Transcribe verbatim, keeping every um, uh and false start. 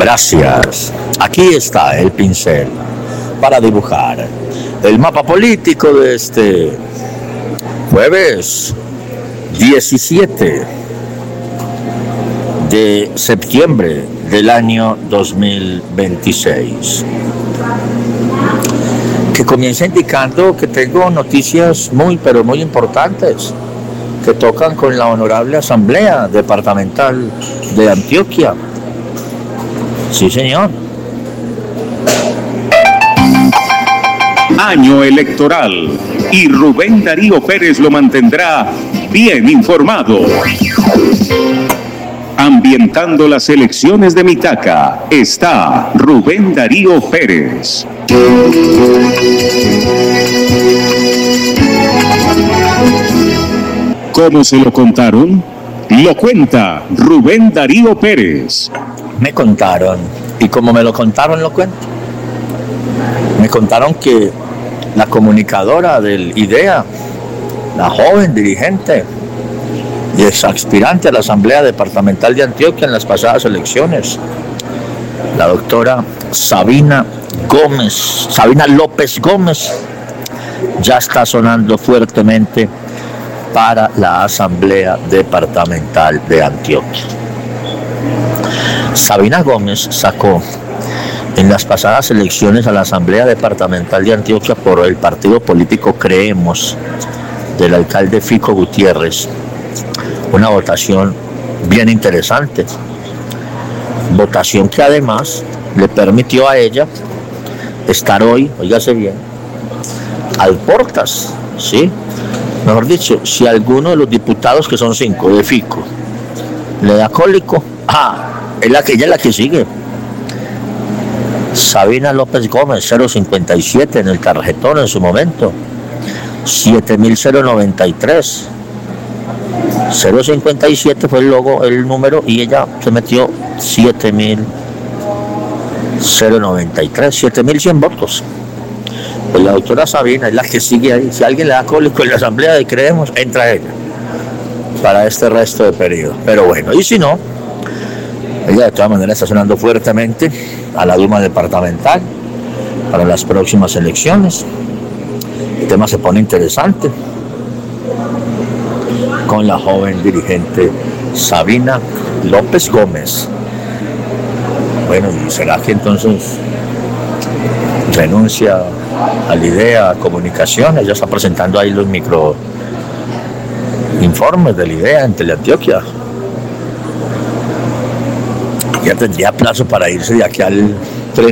Gracias. Aquí está el pincel para dibujar el mapa político de este jueves diecisiete de septiembre del año dos mil veintiséis, que comienza indicando que tengo noticias muy pero muy importantes que tocan con la Honorable Asamblea Departamental de Antioquia. Sí, señor. Año electoral y Rubén Darío Pérez lo mantendrá bien informado. Ambientando las elecciones de Mitaca está Rubén Darío Pérez. ¿Cómo se lo contaron? Lo cuenta Rubén Darío Pérez. Me contaron, y como me lo contaron, lo cuento. Me contaron que la comunicadora del IDEA, la joven dirigente y ex aspirante a la Asamblea Departamental de Antioquia en las pasadas elecciones, la doctora Sabina Gómez, Sabina López Gómez, ya está sonando fuertemente para la Asamblea Departamental de Antioquia. Sabina Gómez sacó en las pasadas elecciones a la Asamblea Departamental de Antioquia por el partido político Creemos del alcalde Fico Gutiérrez una votación bien interesante, votación que además le permitió a ella estar hoy, óigase bien, al portas, ¿sí? Mejor dicho, si alguno de los diputados, que son cinco de Fico, le da cólico, ah, es la que ella es la que sigue. Sabina López Gómez, cero cincuenta y siete en el tarjetón en su momento, siete mil noventa y tres. cero cincuenta y siete fue el logo, el número, y ella se metió siete mil noventa y tres, siete mil cien votos. Pues la doctora Sabina es la que sigue ahí. Si alguien le da cólico en la Asamblea de Creemos, entra ella para este resto de periodo. Pero bueno, y si no, ella de todas maneras está sonando fuertemente a la Duma departamental para las próximas elecciones. El tema se pone interesante con la joven dirigente Sabina López Gómez. Bueno, ¿será que entonces renuncia a la IDEA, a comunicaciones? Ya está presentando ahí los micro informes de la IDEA en Teleantioquia. Ya tendría plazo para irse de aquí al